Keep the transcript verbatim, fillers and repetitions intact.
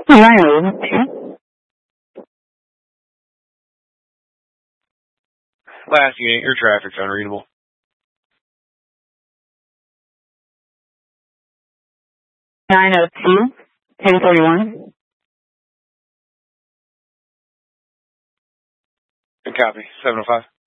nine oh two. Last unit, your traffic's unreadable. nine oh two, ten forty-one. Copy, seven oh five.